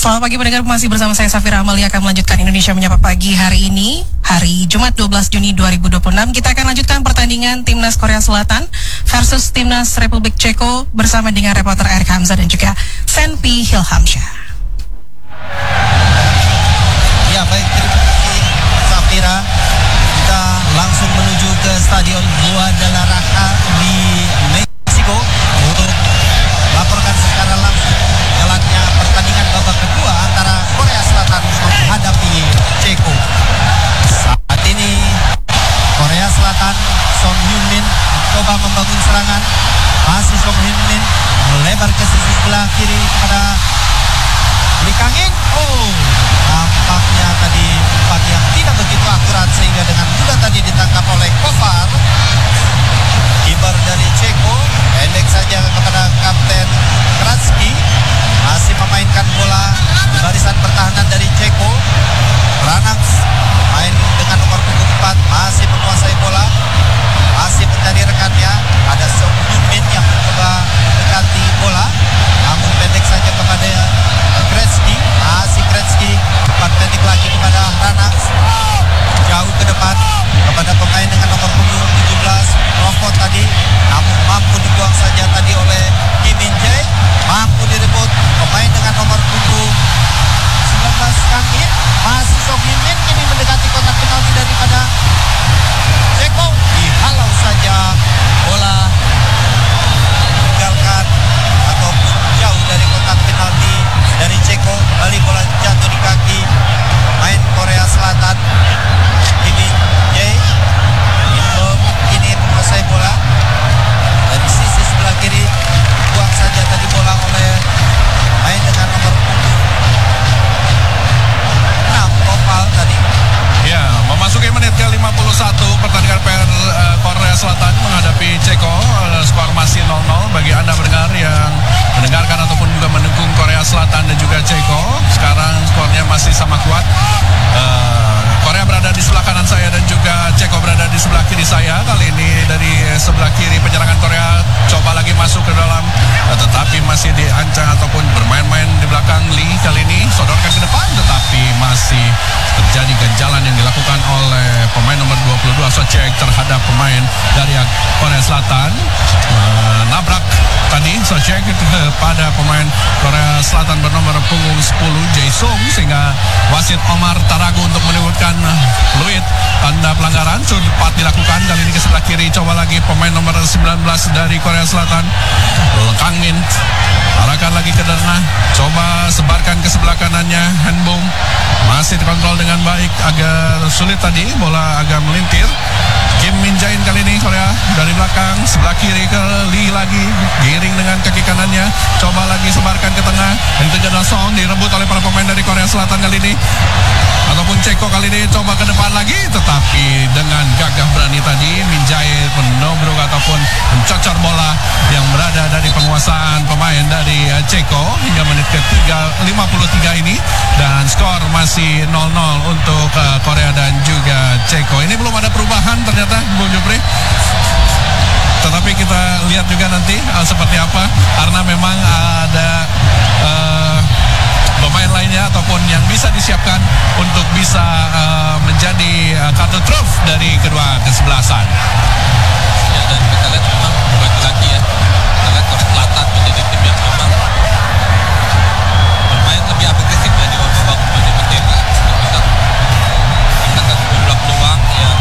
Selamat pagi pendengar, masih bersama saya Safira Amalia akan melanjutkan Indonesia Menyapa Pagi hari ini, hari Jumat 12 Juni 2026. Kita akan lanjutkan pertandingan Timnas Korea Selatan versus Timnas Republik Ceko bersama dengan reporter Erik Hamzah dan juga Senpi Hilhamsyah. Ya baik, terima kasih Safira. Kita langsung menuju ke Stadion Guadalajara di Meksiko untuk laporkan secara langsung jalannya pertandingan babak kedua antara Korea Selatan menghadapi Ceko. Saat ini Korea Selatan, Son Heung-min coba membangun serangan. Masih Son Heung-min melebar ke sisi sebelah kiri kepada Lee Kang-in. Nampaknya tadi umpan yang tidak begitu akurat sehingga dengan mudah tadi ditangkap oleh Kovar. Kiper dari Ceko pendek saja kepada Kapten Kratski. Masih memainkan bola di barisan pertahanan dari Ceko. Ranaks main dengan nomor punggung 4, masih menguasai bola, masih mencari rekannya. Ada Son Heung-min yang mencoba mendekati bola, namun pendek saja kepada Kratski. Masih Kratski, umpan pendek lagi kepada Ranaks, jauh ke depan kepada pemain dengan nomor punggung 17 Rokot tadi, namun mampu dibuang saja tadi oleh Kim Min-jae. Mampu direbut pemain dengan nomor punggung 19 Kang-in. Masih Son Heung-min kini mendekati kotak penalti daripada Ceko, dihalau saja bola meninggalkan ataupun jauh dari kotak penalti dari Ceko. Kembali bola jatuh di kaki pemain Korea Selatan Kim Min-jae. Kini menguasai bola dari sisi sebelah kiri, buang saja tadi bola oleh main dengan nomor punggung 6 Kopal tadi. Ya, memasuki menit ke-51 pertandingan Korea Selatan menghadapi Ceko. Skor masih 0-0 bagi Anda pendengar yang mendengarkan ataupun juga mendukung Korea Selatan dan juga Ceko. Sekarang skornya masih sama kuat. Korea berada di sebelah kanan saya dan juga Ceko berada di sebelah kiri saya. Kali ini dari sebelah kiri penyerangan Korea coba lagi masuk ke dalam, tetapi masih diancang ataupun bermain-main di belakang. Lee kali ini sodorkan ke depan, tetapi masih terjadi ganjalan yang dilakukan oleh pemain nomor 22 Socek terhadap pemain dari Korea Selatan. Nabrak tadi Socek kepada pemain Korea Selatan bernomor punggung 10 Jae-sung, sehingga wasit Omar Tarago untuk menyebutkan fluid tanda pelanggaran cepat dilakukan. Kali ini ke sebelah kiri, coba lagi pemain nomor 19 dari Korea Selatan Kang-min, arahkan lagi ke Derna, coba sebarkan ke sebelah kanannya Hanbom, masih dikontrol dengan baik, agak sulit tadi, bola agak melintir. Kim Min-jae kali ini Korea dari belakang sebelah kiri ke Lee lagi, giring dengan kaki kanannya, coba lagi sebarkan ke tengah, dan itu adalah Song, direbut oleh para pemain dari Korea Selatan kali ini ataupun Ceko kali ini, coba ke depan lagi, tetapi dengan gagah berani tadi Min-jae menobrok ataupun mencocor bola yang berada dari penguasaan pemain dari Ceko hingga menit ke-53 ini, dan skor masih 0-0 untuk Korea dan juga Ceko. Ini belum ada perubahan ternyata, Bung Jupri, tetapi kita lihat juga nanti seperti apa, karena memang ada pemain lainnya ataupun yang bisa disiapkan untuk bisa menjadi kartu truf dari kedua kesebelasan. Ya, dan kita lihat memang lagi-lagi ya, kita lihat Korea Selatan menjadi tim yang memang bermain lebih agresif ya di babak penting, untuk bisa menciptakan sejumlah peluang yang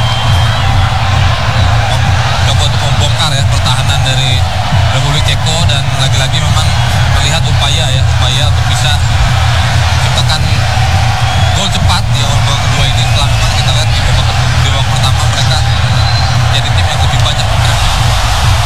coba untuk membongkar ya pertahanan dari Republik Ceko, dan lagi-lagi memang melihat upaya untuk bisa menciptakan gol cepat di babak kedua ini, setelah memang kita lihat di babak pertama mereka jadi tim yang lebih banyak.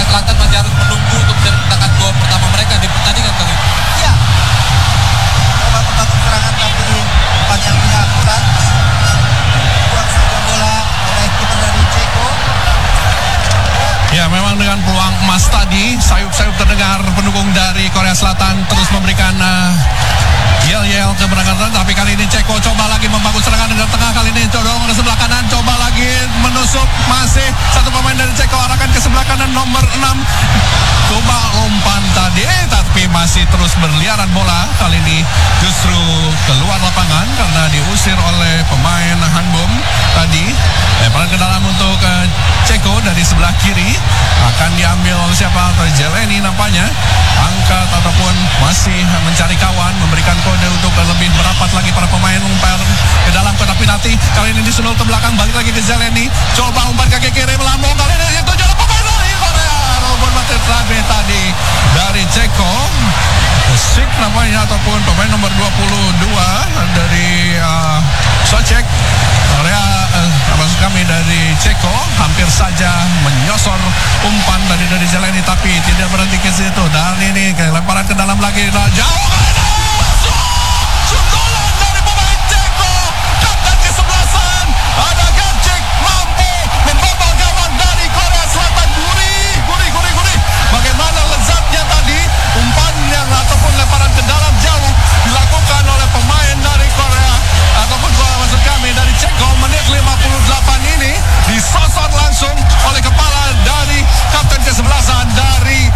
Selatan masih harus menunggu untuk bisa menciptakan gol pertama mereka di pertandingan kali ini. Iya. Coba membangun serangan tapi umpan yang tidak akurat. Buang saja bola oleh kiper dari Ceko. Ya, memang dengan peluang emas tadi, sayup-sayup terdengar pendukung dari Korea Selatan terus memberikan yel-yel keberangkatan, tapi kali ini Ceko coba lagi membangun serangan dengan tengah, kali ini dorong ke sebelah kanan, coba lagi menusuk, masih satu pemain dari Ceko arahkan ke sebelah kanan nomor 6, coba umpan tadi, tapi masih terus berliaran bola, kali ini justru keluar lapangan karena diusir oleh pemain Hanbom tadi. Lemparan ke dalam untuk Ceko dari sebelah kiri, akan diambil oleh siapa? Jeleni nampaknya, angkat ataupun masih mencari kawan, memberikan kode untuk lebih merapat lagi para pemain, umpan ke dalam kotak penalti, kali ini disunul ke belakang, balik lagi ke Jeleni, coba umpan kaki kiri melambung, kali ini itu jalan pemain dari Korea, robot mati tadi dari Ceko, Sik namanya ataupun pemain nomor 22 dari Socek Korea, maksud kami dari Ceko, hampir saja menyosor umpan dari Jeleni tapi tidak berhenti ke situ, dan ini lemparan ke dalam lagi, jauh sundulan dari pemain Ceko, kapten kesebelasan ada Gercik, mampu membobol gawang dari Korea Selatan. Gurih. Bagaimana lezatnya tadi umpan yang ataupun lemparan ke dalam jauh dilakukan oleh pemain dari Korea ataupun maksud kami dari Ceko, menit 58 ini disosor langsung oleh kepala dari kapten kesebelasan dari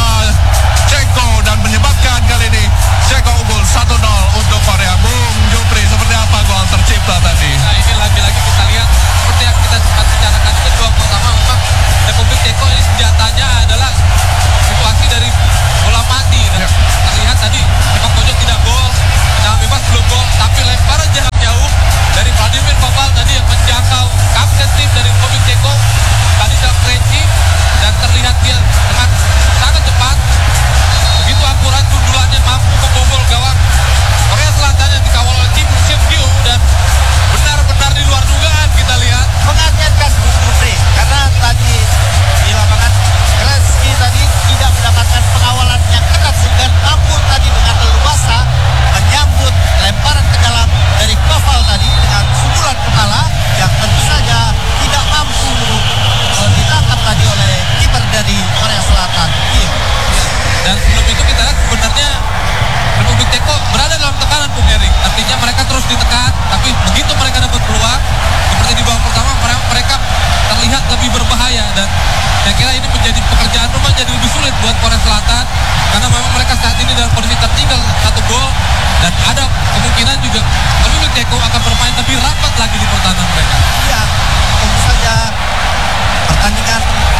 Ceko dan menyebabkan kali ini Ceko unggul 1-0 untuk Korea. Bung Jupri, seperti apa gol tercipta tadi? Nah, ini lagi-lagi kita lihat seperti yang kita sempat bicarakan di kedua pertama, memang Republik Ceko ini senjatanya adalah situasi dari bola mati, dan terlihat tadi sepak pojok tidak gol, tendangan bebas belum gol, tapi lemparan jarak jauh dari Vladimir Koval tadi yang menjangkau kapten tim dari Republik Ceko tadi dalam Kreci, dan terlihat dia dengan sangat cepat, begitu akurat sundulannya, mampu membobol gawang Korea Selatan yang dikawal oleh tim Kim Kyu, dan benar-benar di luar dugaan kita lihat. Mengagetkan Bung Jupri karena tadi di lapangan Kreski tadi tidak mendapatkan pengawalan yang ketat sehingga mampu tadi dengan leluasa menyambut lemparan ke dalam dari Koval tadi dengan sundulan kepala yang tentu saja tidak mampu ditangkap tadi oleh kiper dari Korea Selatan. Dan sebelum itu kita lihat sebenarnya Republik Ceko berada dalam tekanan, Bung Heri. Artinya mereka terus ditekan, tapi begitu mereka dapat peluang seperti di babak pertama, mereka terlihat lebih berbahaya, dan saya kira ini menjadi pekerjaan rumah jadi lebih sulit buat Korea Selatan karena memang mereka saat ini dalam kondisi tertinggal 1 gol, dan ada kemungkinan juga Republik Ceko akan bermain lebih rapat lagi di pertahanan mereka. Ya, tentu saja pertandingan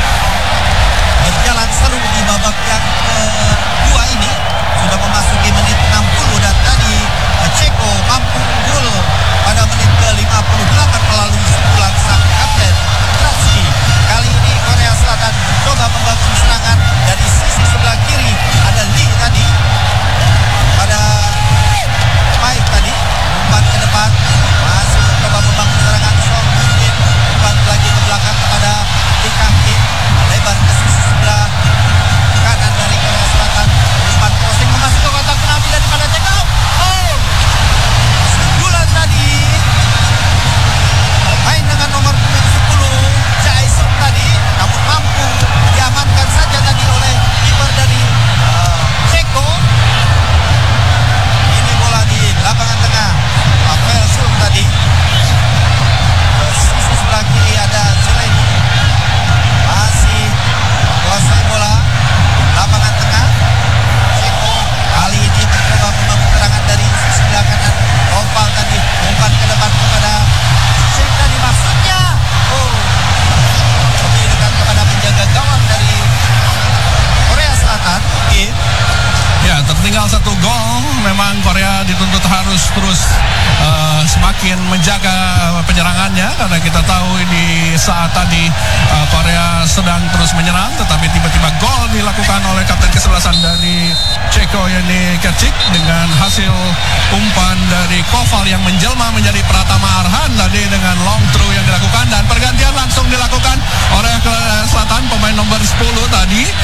berjalan seru di babak yang kedua ini, sudah memasuki menit 60 dan tadi Ceko mampu unggul pada menit ke-58 melalui sundulan sang kapten Ratski. Kali ini Korea Selatan mencoba membangun serangan dari sisi sebelah kiri, ada Lee tadi pada Mike tadi, umpan ke depan, masih mencoba membangun serangan Song Jin, umpan lagi ke belakang kepada Lee Kang Kim, lebar ke sisi sebelah kanan dari Korea Selatan, umpan crossing memasuki ke kotak penalti daripada Ceko. Sundulan tadi main dengan nomor 10 Jae Suk tadi, namun mampu diamankan saja tadi oleh kiper dari Ceko. Ini bola di lapangan tengah, Pavel Suk tadi, sisi sebelah kiri ada Zeleni, masih menguasai bola lapangan tengah. Ceko kali ini mencoba membangun serangan dari sisi sebelah kanan, Koval tadi umpan ke depan kepada Sik tadi, maksudnya lebih dekat kepada penjaga gawang dari Korea Selatan mungkin. Ya, tertinggal 1 gol, memang Korea dituntut harus terus semakin menjaga penyerangannya, karena kita tahu di saat tadi Korea sedang terus menyerang, tetapi tiba-tiba gol dilakukan oleh kapten kesebelasan dari Ceko, yakni Gercik, dengan hasil umpan dari Koval yang menjelma menjadi Pratama Arhan tadi dengan long throw yang dilakukan, dan pergantian langsung dilakukan oleh Korea Selatan, pemain nomor 10 tadi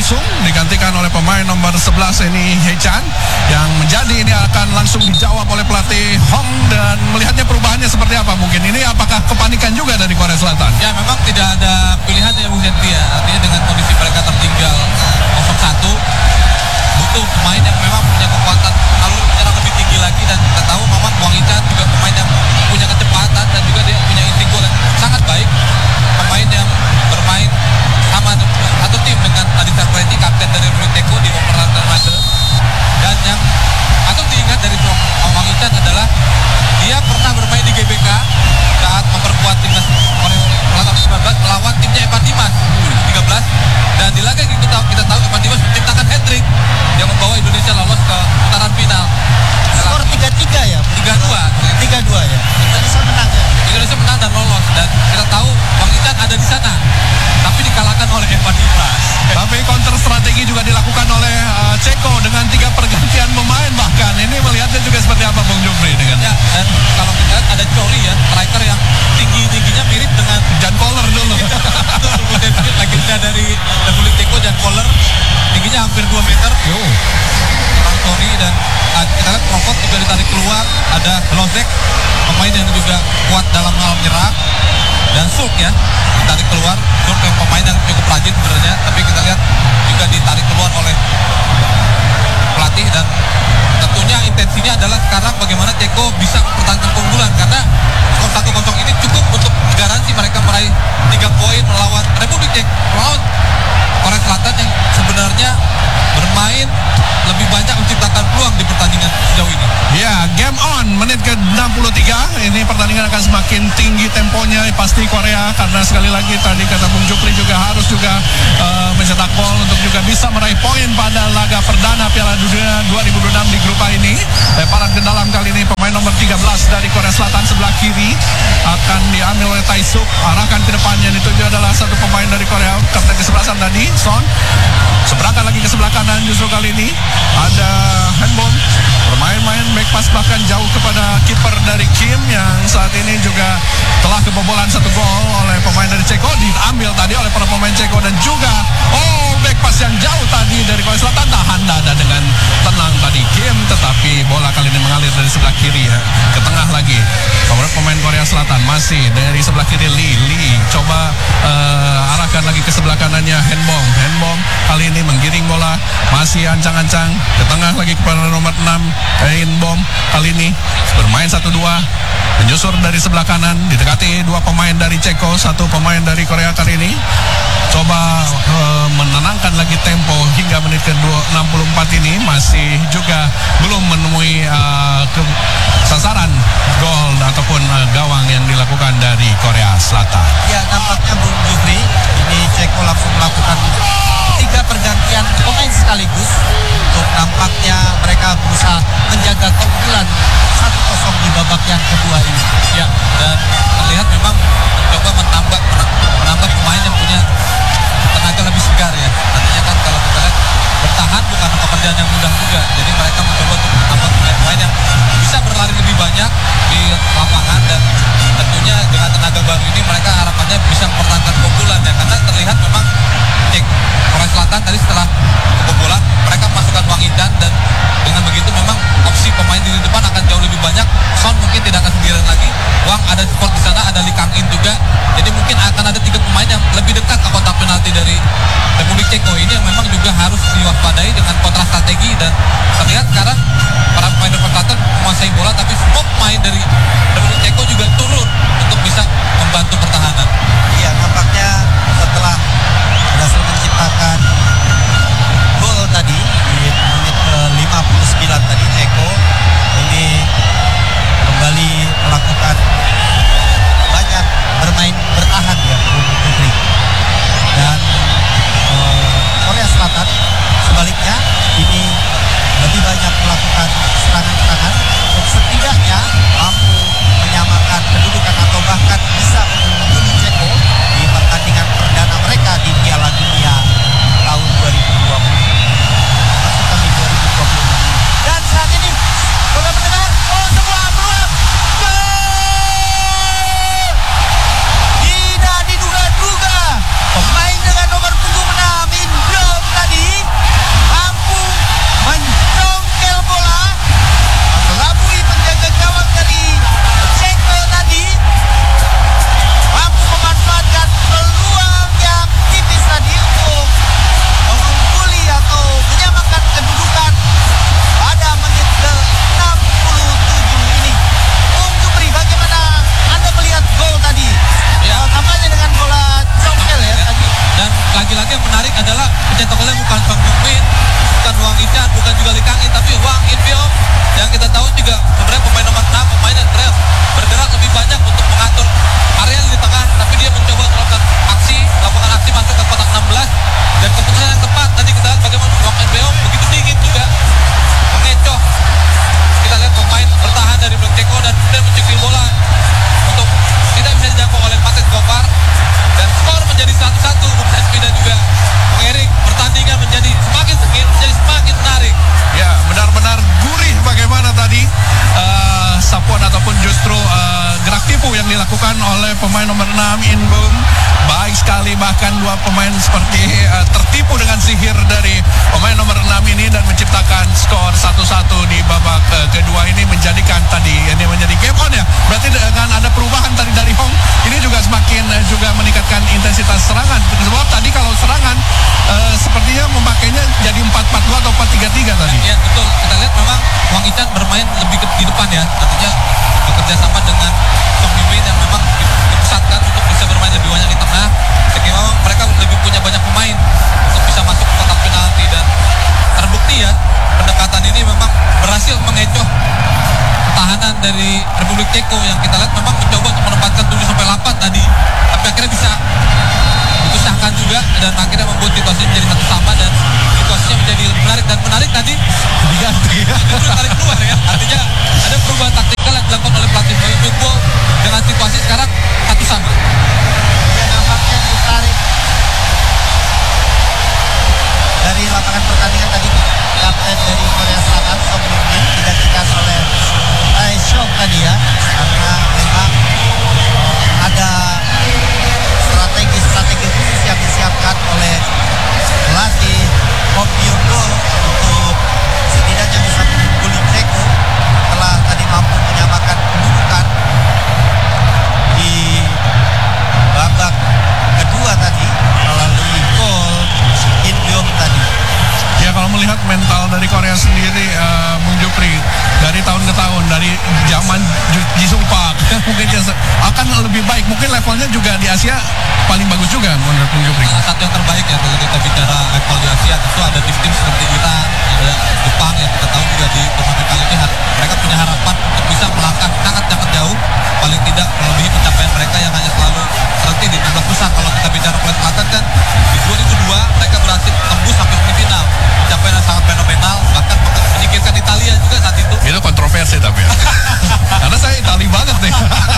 langsung digantikan oleh pemain nomor 11 ini Hechan, yang menjadi ini akan langsung dijawab oleh pelatih Hong. Dan melihatnya perubahannya seperti apa mungkin ini, apakah kepanikan juga dari Korea Selatan? Ya memang tidak ada pilihan ya Bung Senti ya. Artinya dengan kondisi mereka tertinggal 0-1, butuh pemain yang memang punya kekuatan alur secara lebih tinggi lagi. Dan kita tahu memang Wang Hichan juga pemain yang punya kecepatan dan juga dia punya inti gol yang sangat baik. Pemain yang bermain sama satu tim dengan Aditya Preti, kapten dari Republik Ceko di Wolverhampton Wanderers. Dan yang patut diingat dari Wang Hichan adalah dia pernah bermain di GBK saat memperkuat timnas Korea Selatan 19 melawan timnya Evan Dimas 2013. Dan di laga itu kita tahu Evan Dimas menciptakan hat-trick yang membawa Indonesia lolos ke putaran final. Skor 3-3 ya? 3-2 ya? Indonesia menang ya? Indonesia menang dan lolos. Dan kita tahu Wang Hichan ada di sana, tapi dikalahkan oleh Evan Dimas. Tapi counter strategi juga dilakukan oleh Ceko dengan 3 pergantian pemain bahkan. Ini melihatnya juga seperti apa Bung Jufri dengan Ya, dan kalau kita lihat ada Chori ya, striker yang tingginya mirip dengan Jan Koller dulu. legenda dari Republik Ceko. Jan Koller tingginya hampir 2 meter. Orang Chori. Dan kita lihat Provok juga ditarik keluar. Ada Lozek, pemain yang juga kuat dalam hal menyerang. Dan Sulk ya ditarik keluar. Sulk yang pemain yang cukup rajin sebenarnya, tapi kita lihat juga ditarik keluar oleh pelatih. Dan tentunya intensinya adalah sekarang bagaimana Ceko bisa mempertahankan keunggulan, karena skor 1-0 ini cukup untuk garansi mereka meraih 3 poin melawan Republik Ceko, melawan Korea Selatan yang sebenarnya bermain lebih banyak menciptakan peluang di pertandingan sejauh ini. Ya, game on menit ke-63. Ini pertandingan akan semakin tinggi temponya pasti Korea, karena sekali lagi tadi kata Bung Jupri juga harus juga mencetak gol untuk juga bisa meraih poin pada laga perdana Piala Dunia 2026 di grup A ini. Lemparan ke dalam kali ini pemain nomor 13 dari Korea Selatan sebelah kiri akan diambil oleh Taesuk, arahkan ke depannya. Itu adalah satu pemain dari Korea, kapten ke-11 tadi Son. Seberangkat lagi ke sebelah kanan, justru kali ini ada handball, bermain-main back pass bahkan jauh kepada kiper dari Kim yang saat ini juga telah kebobolan 1 gol oleh pemain dari Ceko, diambil tadi oleh para pemain Ceko. Dan juga back pass yang jauh tadi dari Korea Selatan, tahan dada dengan tenang tadi Kim, tetapi bola kali ini mengalir dari sebelah kiri ya ke tengah lagi. Pemain Korea Selatan masih dari sebelah kiri Lee coba arahkan lagi ke sebelah kanannya Handbom kali ini menggiring bola, masih ancang-ancang ke tengah lagi kepada nomor 6 Handbom, kali ini bermain 1-2 menyusur dari sebelah kanan, didekati 2 pemain dari Ceko, 1 pemain dari Korea kali ini coba menenangkan lagi tempo hingga menit ke-64 ini masih juga belum menemui sasaran gol ataupun gawang yang dilakukan dari Korea Selatan. Ya, nampaknya Bung Jufri ini Ceko langsung melakukan 3 pergantian pemain sekaligus untuk nampaknya mereka berusaha menjaga keunggulan 1-0 di babak yang kedua ini. Ya, dan terlihat memang mencoba menambah pemain yang punya tenaga lebih segar ya. Artinya kan kalau kita lihat bertahan bukan pekerjaan yang mudah juga. Jadi mereka mencoba untuk menambah pemain-pemain yang bisa berlari lebih banyak di lapangan. Dan tentunya dengan tenaga baru ini mereka harapannya bisa mempertahankan keunggulan ya. Karena terlihat memang Korea Selatan tadi setelah kebobolan mereka masukkan Wang Hichan, dan dengan begitu memang opsi pemain di depan akan jauh lebih banyak. Son mungkin tidak akan sendirian lagi. Wang ada support di sana, ada Lee Kang In juga. Jadi mungkin akan ada 3 pemain yang lebih dekat ke kotak penalti dari Republik Ceko ini yang memang juga harus diwaspadai dengan kontra strategi. Dan terlihat sekarang para pemain Republik Selatan menguasai bola, tapi semua pemain dari Republik Ceko juga turun untuk bisa membantu pertahanan. Iya, nampaknya setelah berhasil menciptakan gol tadi di menit ke-59 tadi, Ceko ini kembali melakukan banyak bermain bertahan ya Bung Jufri. Dan Korea Selatan sebaliknya ini lebih banyak melakukan serangan-serangan untuk setidaknya mampu dilakukan oleh pemain nomor 6 Inbom. Baik sekali, bahkan dua pemain seperti tertipu dengan sihir dari pemain nomor 6 ini dan menciptakan skor 1-1 di babak kedua ini, menjadikan tadi ini menjadi game on ya. Berarti dengan ada perubahan tadi dari Hong, ini juga semakin juga meningkatkan intensitas serangan. Sebab tadi kalau serangan sepertinya memakainya jadi 4-4-2 atau 4-3-3 tadi. Ya betul, kita lihat memang Wang Ican bermain lebih di depan ya, artinya bekerja sama dengan Song Min yang memang dipusatkan untuk bisa bermain lebih banyak di tengah, sehingga memang mereka lebih punya banyak pemain untuk bisa masuk ke kotak penalti, dan terbukti ya pendekatan ini memang berhasil mengecoh pertahanan dari Republik Ceko yang kita lihat memang mencoba untuk menempatkan 7-8 tadi, tapi akhirnya bisa dipisahkan juga dan akhirnya membuat situasi menjadi 1-1 dan situasinya menjadi lebih menarik tadi Diganti ya. justru tarik keluar ya, artinya ada perubahan taktikal yang dilakukan oleh pelatih Boy Jumbo dengan situasi sekarang 1-1. Ya, nampaknya ditarik dari lapangan pertandingan tadi kapten dari Korea Selatan Song Min digantikan oleh Taeshong tadi ya, karena memang ada strategi khusus yang disiapkan oleh pelatih Hong Byung-go untuk setidaknya bisa mengungguli Ceko setelah tadi mampu menyamakan kedudukan di babak kedua tadi melalui gol In Byung tadi. Ya, kalau melihat mental dari Korea sendiri, Bung Jupri, dari tahun ke tahun, dari zaman Jisung Park mungkin akan lebih baik. Mungkin levelnya juga di Asia paling bagus juga menurut Bung Jupri. Salah satu yang terbaik ya kalau kita bicara level di Asia, tentu ada tim-tim seperti Iran, ada Jepang yang kita tahu juga di turnamen kali ini mereka punya harapan untuk bisa melangkah sangat jauh, paling tidak melebihi pencapaian mereka yang hanya selalu terhenti di 16 besar. Kalau kita bicara Korea Selatan kan di 2002 mereka berhasil tembus sampai semifinal, pencapaian yang sangat fenomenal, bahkan menyingkirkan Italia juga saat itu. Itu kontroversi tapi ya. Karena saya Itali banget nih.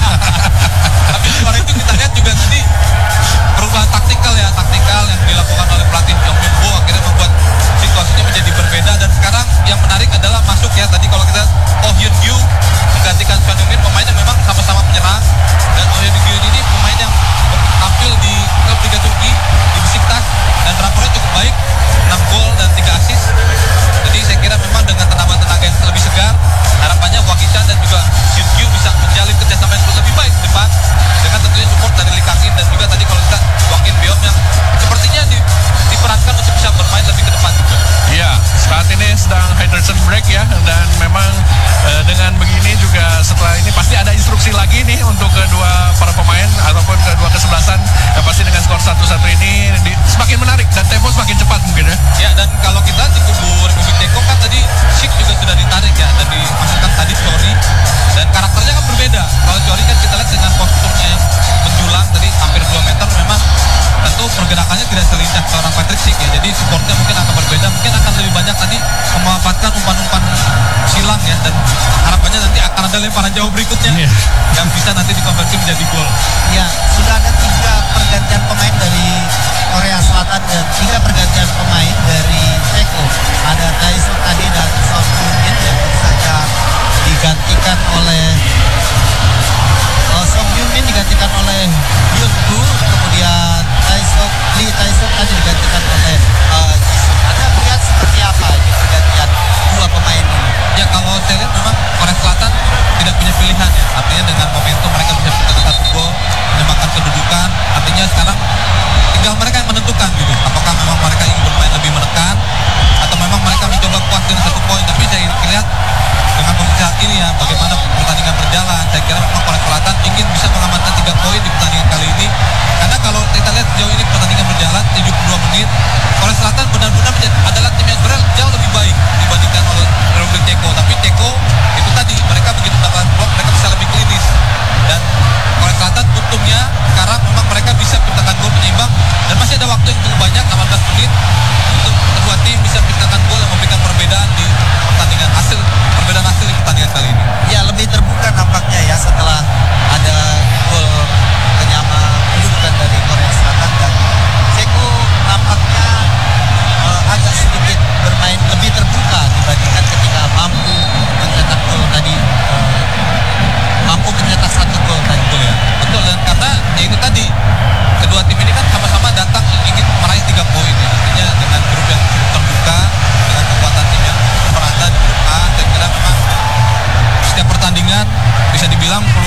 Tapi di luar itu kita lihat juga tadi perubahan taktikal yang dilakukan oleh pelatih Jong Min-ho akhirnya membuat situasinya menjadi berbeda, dan sekarang yang menarik adalah masuk ya tadi kalau kita Oh Hyun Gyu menggantikan Son Heung-min, pemain yang memang sama-sama menyerang, dan Oh Hyun Gyu ini pemain yang tampil di klub Liga Turki di Besiktas dan rapornya cukup baik, 6 gol dan 3 assist. Jadi saya kira memang dengan tenaga yang lebih segar, harapannya Wang Ican dan juga Hyun Gyu bisa menjalin kerjasama yang lebih baik di depan dengan tentunya support dari Lee Kang-in dan juga tadi kalau kita Wang In Beom yang sepertinya diperankan untuk bisa bermain lebih ke depan juga. Iya, saat ini sedang hydration break ya, dan memang dengan begini juga setelah ini pasti ada instruksi lagi nih untuk kedua para pemain ataupun kedua kesebelasan yang pasti dengan skor 1-1 ini semakin menarik dan tempo semakin cepat mungkin ya. Ya, dan kalau kita di kubu Republik Ceko kan tadi Sik juga sudah ditarik ya dan dimasukkan tadi Chori, dan karakternya kan berbeda. Kalau Chori kan kita lihat dengan posturnya yang menjulang tadi hampir 2 meter, memang tentu pergerakannya tidak selincah seorang Patrick Sik ya, jadi supportnya mungkin akan berbeda, mungkin akan lebih banyak tadi memanfaatkan umpan-umpan silang ya, dan harapannya nanti akan ada lemparan jauh berikutnya yang bisa nanti dikonversi menjadi gol. Ya, sudah ada 3 pergantian pemain dari Korea Selatan dan 3 pergantian pemain dari Ceko. Ada Taesung tadi dan Son Heung-min yang baru saja digantikan oleh Song Heung-min digantikan oleh Hyun-gu, kemudian Lee Taesung tadi digantikan oleh Jisung. Anda melihat seperti apa ini pergantian 2 pemain ini? Ya, kalau saya lihat memang Korea Selatan tidak punya pilihan ya, artinya dengan momentum mereka bisa mencetak 1 gol, menyamakan kedudukan, artinya sekarang tinggal mereka yang menentukan gitu, apakah memang mereka ingin bermain lebih menekan atau memang mereka mencoba puas dengan 1 poin. Tapi saya lihat dengan kondisi saat ini ya, bagaimana pertandingan berjalan, saya kira memang Korea Selatan ingin bisa mengamankan 3 poin di pertandingan kali ini, karena kalau kita lihat sejauh ini pertandingan berjalan 72 menit, Korea Selatan benar-benar adalah tim yang sebenarnya jauh lebih baik dibandingkan oleh Republik Ceko. Tapi Ceko itu tadi mereka begitu mendapatkan blok, mereka bisa lebih klinis, dan Korea Selatan untungnya sekarang memang mereka bisa menciptakan gol penyeimbang dan masih ada waktu yang cukup banyak, 18 menit untuk kedua tim bisa menciptakan gol yang memberikan perbedaan di pertandingan hasil di pertandingan kali ini. Ya, lebih terbuka nampaknya ya setelah ada gol penyama kedudukan dari Korea Selatan, dan Ceko nampaknya agak sedikit bermain lebih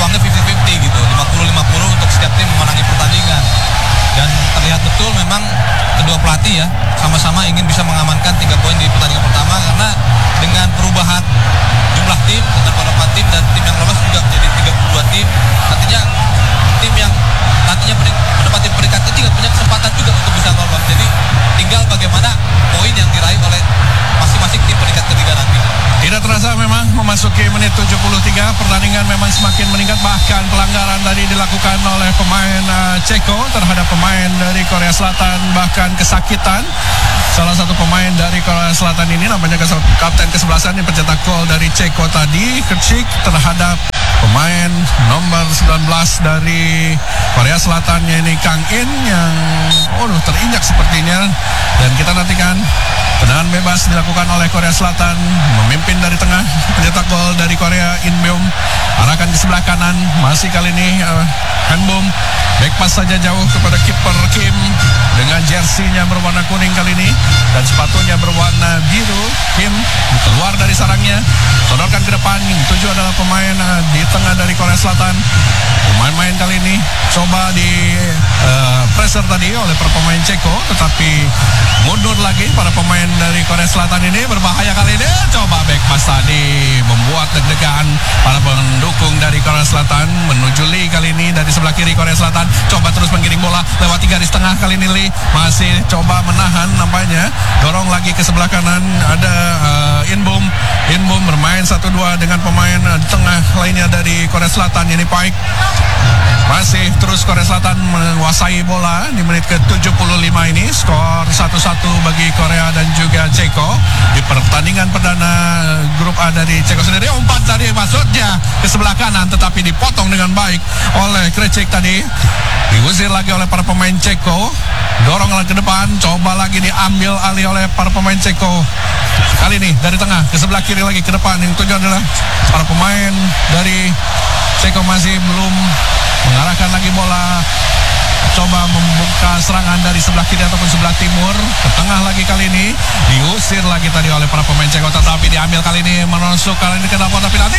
peluangnya 50-50 gitu, 50-50 untuk setiap tim memenangi pertandingan. Dan terlihat betul memang kedua pelatih ya sama-sama ingin bisa mengamankan 3 poin di pertandingan pertama, karena dengan perubahan jumlah tim, ketentuan 4 tim dan tim yang lolos juga menjadi 32 tim, artinya tim yang nantinya menempati peringkat ketiga punya kesempatan juga untuk bisa lolos. Jadi tinggal bagaimana poin yang diraih oleh masing-masing tim peringkat ketiga nanti. Tidak terasa memang memasuki menit 73, pertandingan memang semakin meningkat, bahkan pelanggaran tadi dilakukan oleh pemain Ceko terhadap pemain dari Korea Selatan, bahkan kesakitan. Salah satu pemain dari Korea Selatan ini namanya kapten ke-11 yang pencetak gol dari Ceko tadi, Kercik, terhadap pemain nomor 19 dari Korea Selatan ini Kang In yang terinjak sepertinya. Dan kita nantikan tendangan bebas dilakukan oleh Korea Selatan, memimpin dari tengah, pencetak gol dari Korea Inbeom, arahkan ke sebelah kanan, masih kali ini Hanbom, back pass saja jauh kepada kiper Kim dengan jersinya berwarna kuning kali ini dan sepatunya berwarna biru. Kim keluar dari sarangnya, sodorkan ke depan, tujuh adalah pemain di tengah dari Korea Selatan. Pemain-pemain kali ini coba di pressure tadi oleh para pemain Ceko, tetapi mundur lagi para pemain dari Korea Selatan ini, berbahaya kali ini. Coba back pass tadi membuat deg-degan para pendukung dari Korea Selatan. Menuju Lee kali ini dari sebelah kiri Korea Selatan, coba terus menggiring bola lewati garis tengah. Kali ini Lee masih coba menahan, nampaknya dorong lagi ke sebelah kanan. Ada Inbom bermain 1-2 dengan pemain tengah lainnya dari Korea Selatan, ini Paik. Masih terus Korea Selatan menguasai bola di menit ke-75 ini. Skor 1-1 bagi Korea dan juga Ceko di pertandingan perdana grup A dari Ceko sendiri. Umpan tadi maksudnya ke sebelah kanan, tetapi dipotong dengan baik oleh Krecik tadi. Diusir lagi oleh para pemain Ceko. Dorong lagi ke depan, coba lagi diambil alih oleh para pemain Ceko. Kali ini dari tengah ke sebelah kiri lagi ke depan. Yang tujuan adalah para pemain dari Ceko masih belum mengarahkan lagi bola, coba membuka serangan dari sebelah kiri ataupun sebelah timur. Ke tengah lagi kali ini, diusir lagi tadi oleh para pemain Ceko, tetapi diambil kali ini, menusuk kali ini ke dalam kotak penalti,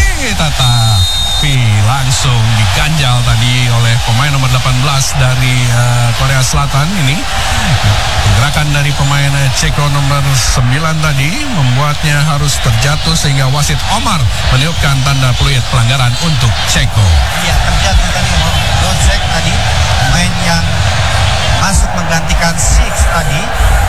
tetapi langsung diganjal tadi oleh pemain nomor 18 dari Korea Selatan ini. Gerakan dari pemain Ceko nomor 9 tadi membuatnya harus terjatuh, sehingga wasit Omar meniupkan tanda peluit pelanggaran untuk Ceko. Iya, terjatuh tadi Docek tadi, pemain yang masuk menggantikan Six tadi.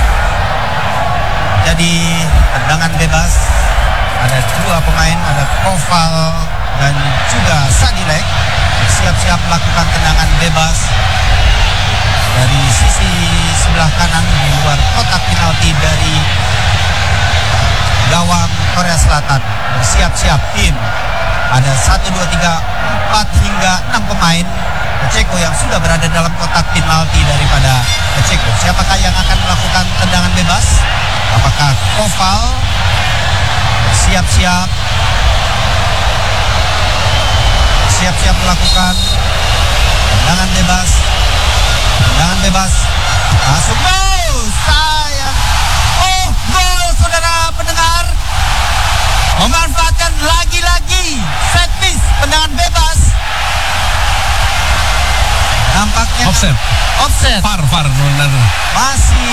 Jadi tendangan bebas, ada 2 pemain, ada Koval dan juga Sadilek siap-siap melakukan tendangan bebas dari sisi sebelah kanan di luar kotak penalti dari gawang Korea Selatan. Siap-siap tim, ada 1, 2, 3, 4 hingga 6 pemain Ceko yang sudah berada dalam kotak penalti daripada Ceko. Siapakah yang akan melakukan tendangan bebas? Apakah Koval? Siap-siap melakukan tendangan bebas. Tendangan bebas. Masuk gol. Sayang. Oh, gol saudara pendengar. Memanfaatkan lagi-lagi set piece, tendangan bebas. Nampaknya offset. Far benar. Masih.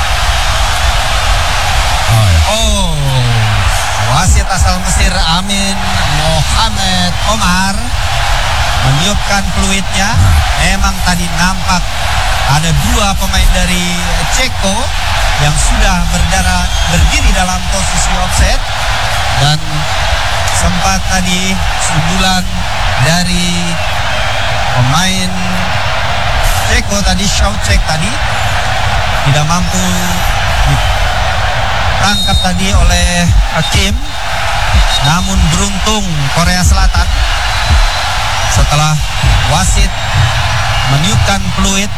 Wasit asal Mesir Amin Mohamed Omar meniupkan peluitnya. Memang tadi nampak ada 2 pemain dari Ceko yang sudah berdiri dalam posisi offset, dan sempat tadi sundulan dari pemain Ceko tadi, Shaucek tadi tidak mampu ditangkap tadi oleh Kim. Namun beruntung Korea Selatan setelah wasit meniupkan peluit,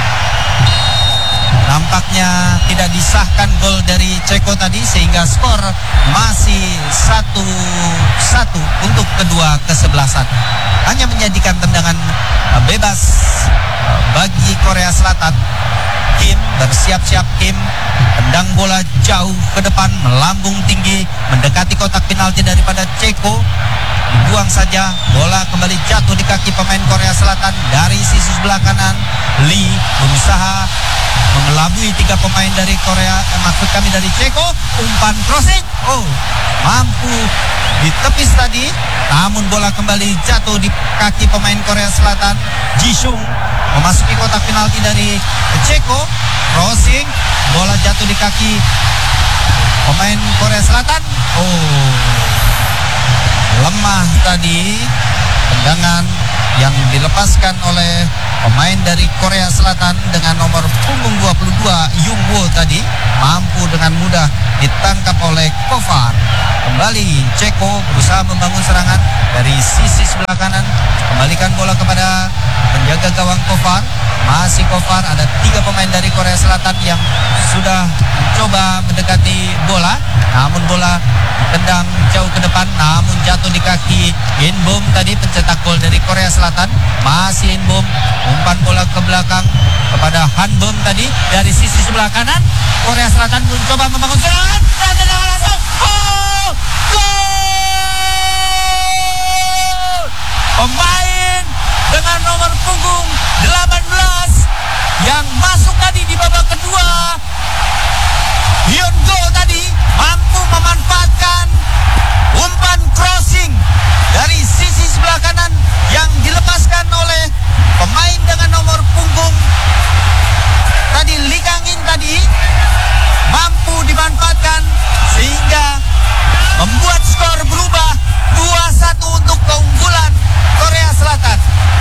nampaknya tidak disahkan gol dari Ceko tadi, sehingga skor masih 1-1 untuk kedua kesebelasan. Hanya menjadikan tendangan bebas bagi Korea Selatan. Kim bersiap-siap Kim. Tendang bola jauh ke depan, melambung tinggi, mendekati kotak penalti daripada Ceko. Dibuang saja, bola kembali jatuh di kaki pemain Korea Selatan dari sisi sebelah kanan. Lee berusaha mengelabui 3 pemain dari Korea, maksud kami dari Ceko. Umpan crossing, mampu ditepis tadi, namun bola kembali jatuh di kaki pemain Korea Selatan. Jisung memasuki kotak penalti dari Ceko. Crossing, bola jatuh di kaki pemain Korea Selatan. Lemah tadi tendangan yang dilepaskan oleh pemain dari Korea Selatan dengan nomor punggung 22 Jung Woo tadi, mampu dengan mudah ditangkap oleh Kovar. Kembali Ceko berusaha membangun serangan dari sisi sebelah kanan, kembalikan bola kepada penjaga gawang Kovar. Masih Kovar, ada 3 pemain dari Korea Selatan yang sudah mencoba mendekati bola, namun bola ditendang jauh ke depan, namun jatuh di kaki Inbom tadi, pencetak gol dari Korea Selatan. Masih Inbom, umpan bola ke belakang kepada Hanbom tadi dari sisi sebelah kanan. Korea Selatan mencoba membangun serangan dan tendangan langsung. Gol! Pemain dengan nomor punggung 18 yang masuk tadi di babak kedua, Hyun Go tadi mampu memanfaatkan umpan crossing dari sisi sebelah kanan yang dilepaskan oleh pemain dengan nomor punggung tadi, Lee Kang-in tadi, mampu dimanfaatkan sehingga membuat skor berubah 2-1 untuk keunggulan Korea Selatan.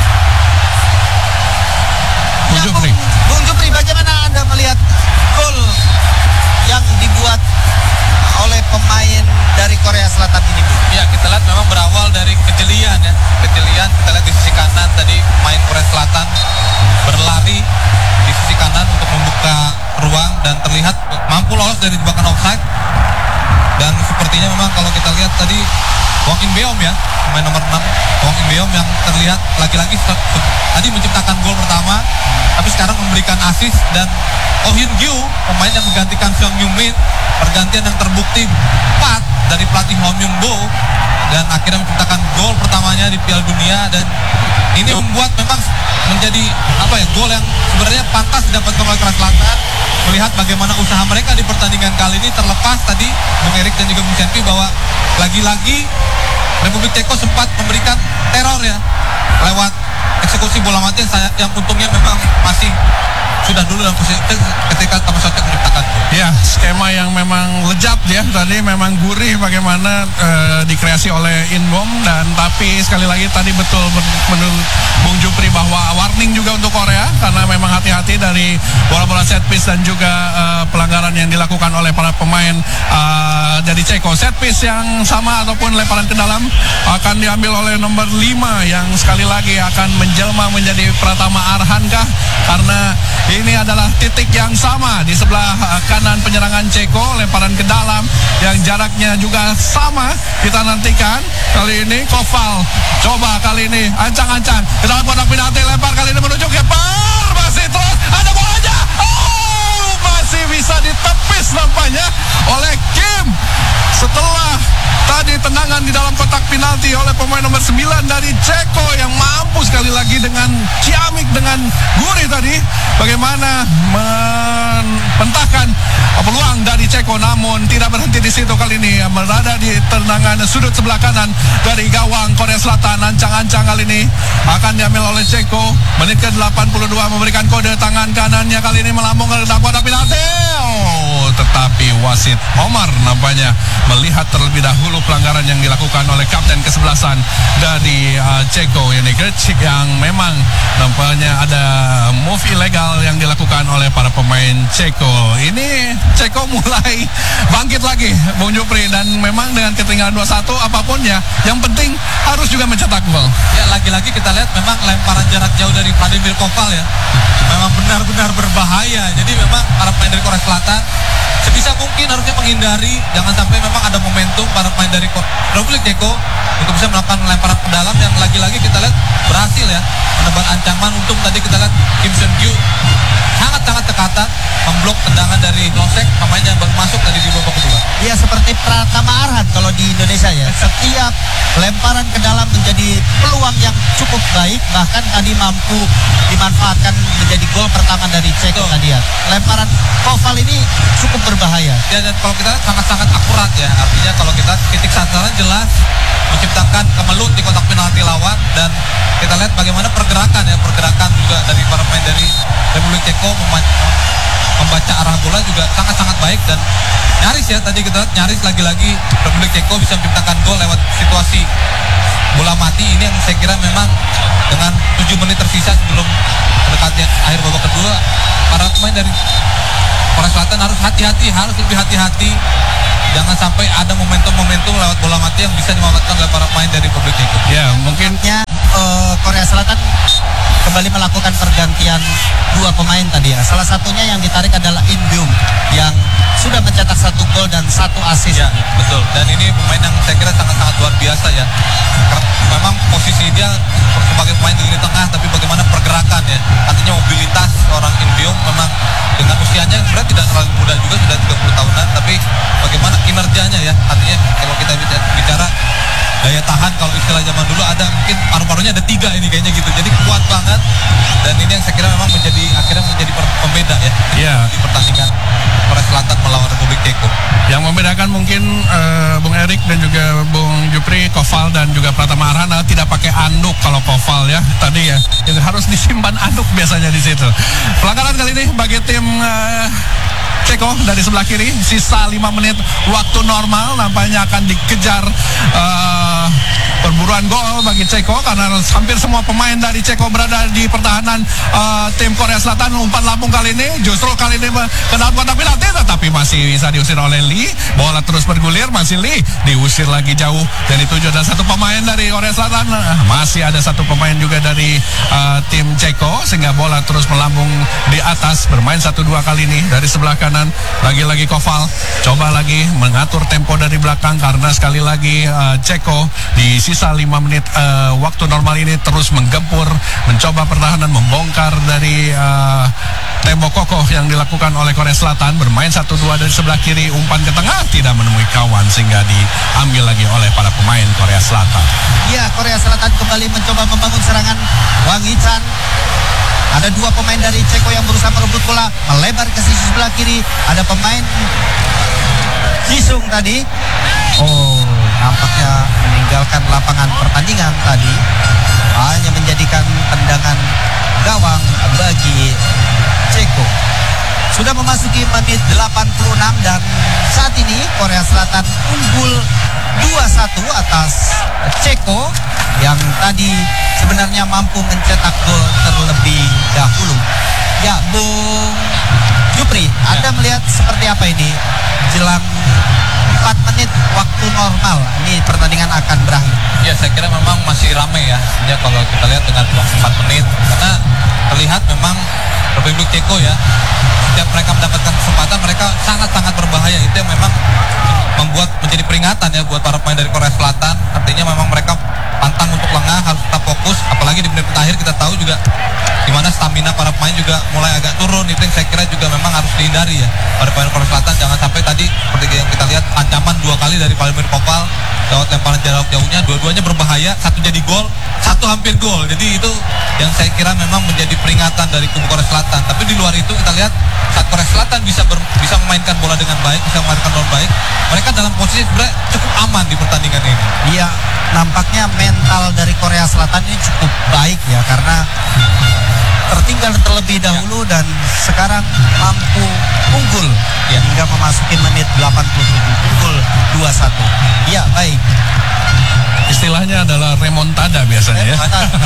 Bung Jupri, bagaimana Anda melihat gol yang dibuat oleh pemain dari Korea Selatan ini, Bu? Ya, kita lihat memang berawal dari kejelian ya. Kejelian kita lihat di sisi kanan tadi, pemain Korea Selatan berlari di sisi kanan untuk membuka ruang dan terlihat mampu lolos dari jebakan offside. Dan sepertinya memang kalau kita lihat tadi Wong In Beom ya, pemain nomor 6 Wong In Beom yang terlihat lagi-lagi tadi menciptakan gol pertama, tapi sekarang memberikan assist. Dan Oh Hyun Gyu, pemain yang menggantikan Sung Myung Min, pergantian yang terbukti tepat dari pelatih Hong Myung Bo, dan akhirnya menciptakan gol pertamanya di Piala Dunia. Dan ini membuat memang menjadi gol yang sebenarnya pantas didapatkan oleh Korea Selatan. Melihat bagaimana usaha mereka di pertandingan kali ini, terlepas tadi Bung Erik dan juga Bung Senpi bahwa lagi-lagi Republik Ceko sempat memberikan teror ya lewat eksekusi bola mati yang untungnya memang masih sudah dulu dalam posisi ketika Thomas Soucek menciptakan. Ya, skema yang memang lejat ya, tadi memang gurih bagaimana dikreasi oleh Inbom. Dan tapi sekali lagi tadi betul menurut Bung Jupri bahwa warning juga untuk Korea, karena memang hati-hati dari bola-bola set piece dan juga pelanggaran yang dilakukan oleh para pemain dari Ceko. Set piece yang sama ataupun lemparan ke dalam akan diambil oleh nomor 5 yang sekali lagi akan menjelma menjadi Pratama Arhankah, karena ini adalah titik yang sama di sebelah kanan penyerangan Ceko. Lemparan ke dalam yang jaraknya juga sama. Kita nantikan kali ini Koval coba kali ini ancang-ancang ke dalam kotak penalti, lempar kali ini menuju keeper, masih terus ada bolanya, masih bisa ditepis nampaknya oleh Kim setelah tadi tendangan di dalam kotak penalti oleh pemain nomor 9 dari Ceko yang mampu sekali lagi dengan ciamik, dengan gurih tadi bagaimana mentahkan peluang dari Ceko, namun tidak berhenti di situ. Kali ini berada di tendangan sudut sebelah kanan dari gawang Korea Selatan. Ancang-ancang kali ini akan diambil oleh Ceko. Menit ke-82 memberikan kode tangan kanannya, kali ini melambung ke dalam kotak penalti. Tetapi wasit Omar nampaknya melihat terlebih dahulu pelanggaran yang dilakukan oleh kapten kesebelasan dari Ceko, ini Gercik, yang memang nampaknya ada move ilegal yang dilakukan oleh para pemain Ceko. Ini Ceko mulai bangkit lagi, Bung Jupri, dan memang dengan ketinggalan 2-1 apapun ya, yang penting harus juga mencetak gol. Ya, lagi-lagi kita lihat memang lemparan jarak jauh dari Vladimir Koval ya, memang benar-benar berbahaya. Jadi memang para pemain dari Korea Selatan sebisa mungkin harusnya menghindari, jangan sampai memang ada momentum para pemain dari Republik Ceko untuk bisa melakukan lemparan ke dalam yang lagi-lagi kita lihat berhasil ya menebar ancaman. Untung tadi kita lihat Kim Seon Gyu sangat-sangat terkata memblok tendangan dari Nosek, pemain yang baru masuk tadi di babak kedua. Ya seperti Pratama Arhan kalau di Indonesia ya. Setiap lemparan ke dalam menjadi peluang yang cukup baik, bahkan tadi mampu dimanfaatkan menjadi gol pertama dari Ceko tadi ya. Lemparan Koval ini cukup berbahaya. Ya, dan kalau kita lihat sangat-sangat akurat ya. Artinya kalau kita titik sasaran jelas, menciptakan kemelut di kotak penalti lawan, dan kita lihat bagaimana pergerakan juga dari para pemain dari Republik Ceko membaca arah bola juga sangat-sangat baik, dan nyaris ya tadi kita lihat nyaris lagi-lagi Republik Ceko bisa menciptakan gol lewat situasi bola mati ini yang saya kira memang dengan 7 menit tersisa sebelum mendekati akhir babak kedua, para pemain dari Korea Selatan harus lebih hati-hati. Jangan sampai ada momentum-momentum lewat bola mati yang bisa dimanfaatkan oleh para pemain dari Republik Ceko. Ya, mungkinnya Korea Selatan kembali melakukan pergantian 2 pemain tadi ya. Salah satunya yang ditarik adalah In Byung yang sudah mencetak 1 gol dan 1 assist. Ya, betul. Dan ini pemain yang saya kira sangat-sangat luar biasa ya. Memang posisi dia sebagai pemain di lini tengah, tapi bagaimana pergerakan ya. Artinya mobilitas orang In Byung memang dengan usianya sebenarnya tidak terlalu muda juga, sudah 30 tahunan, tapi bagaimana kinerjanya ya. Artinya kalau kita bicara daya tahan, kalau istilah zaman dulu ada mungkin paru-parunya ada 3 ini kayaknya gitu, jadi kuat banget, dan ini yang saya kira memang akhirnya menjadi pembeda ya di pertandingan Korea Selatan melawan Republik Ceko. yang membedakan mungkin Bung Erik dan juga Bung Jupri, Koval dan juga Pratama Arhan tidak pakai anduk. Kalau Koval ya tadi ya itu harus disimpan anduk biasanya di situ. Pelanggaran kali ini bagi tim Ceko dari sebelah kiri, sisa 5 menit waktu normal, nampaknya akan dikejar perburuan gol bagi Ceko karena hampir semua pemain dari Ceko berada di pertahanan tim Korea Selatan. Umpan lambung kali ini justru kali ini ke dalam kotak penalti, tetapi masih bisa diusir oleh Lee. Bola terus bergulir, masih Lee diusir lagi jauh, dan itu ada 1 pemain dari Korea Selatan, masih ada 1 pemain juga dari tim Ceko, sehingga bola terus melambung di atas. Bermain 1-2 kali ini dari sebelah kanan, lagi-lagi Koval coba lagi mengatur tempo dari belakang karena sekali lagi Ceko di sisa 5 menit waktu normal ini terus menggempur, mencoba pertahanan, membongkar dari tembok kokoh yang dilakukan oleh Korea Selatan. Bermain 1-2 dari sebelah kiri, umpan ke tengah tidak menemui kawan sehingga diambil lagi oleh para pemain Korea Selatan. Ya, Korea Selatan kembali mencoba membangun serangan. Wang Hee-chan, ada 2 pemain dari Ceko yang berusaha merebut bola, melebar ke sisi sebelah kiri. Ada pemain Jisung tadi, nampaknya meninggalkan lapangan pertandingan tadi, hanya menjadikan tendangan gawang bagi Ceko. Sudah memasuki menit 86 dan saat ini Korea Selatan unggul 2-1 atas Ceko yang tadi sebenarnya mampu mencetak gol terlebih dahulu. Ya, Bung Jupri, Anda melihat seperti apa ini jelang 4 menit waktu normal ini pertandingan akan berakhir? Ya, saya kira memang masih ramai ya kalau kita lihat dengan waktu 4 menit, karena terlihat memang Republik Ceko ya, setiap mereka mendapatkan kesempatan mereka sangat-sangat berbahaya. Itu yang memang membuat menjadi peringatan ya buat para pemain dari Korea Selatan. Artinya memang mereka pantang untuk lengah, harus tetap fokus, apalagi di menit akhir kita tahu juga dimana stamina para pemain juga mulai agak turun. Itu yang saya kira juga memang harus dihindari ya para pemain Korea Selatan. Jangan sampai tadi seperti yang kita lihat ancaman 2 kali dari Vladimir Koval lewat lemparan jarak jauhnya, dua-duanya berbahaya, 1 jadi gol, 1 hampir gol. Jadi itu yang saya kira memang menjadi peringatan dari kubu Korea Selatan. Tapi di luar itu kita lihat saat Korea Selatan bisa memainkan bola dengan baik, bisa memainkan bola baik, mereka dalam posisi sebenarnya cukup aman di pertandingan ini. Iya, nampaknya mental dari Korea Selatan ini cukup baik ya, karena tertinggal terlebih dahulu dan sekarang mampu unggul hingga memasuki menit 87, unggul 2-1. Iya, baik. Istilahnya adalah remontada biasanya ya.